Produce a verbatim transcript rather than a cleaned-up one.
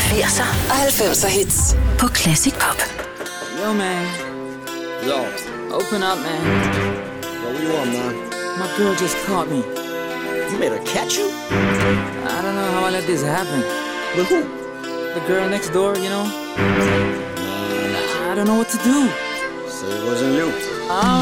firser og halvfemser hits på Classic Pop. Yo, man. Yo. Open up, man. Yo, what you want, man? My girl just caught me. You made her catch you? I don't know how I let this happen. With who? The girl next door, you know? I don't know what to do. Say it wasn't you. I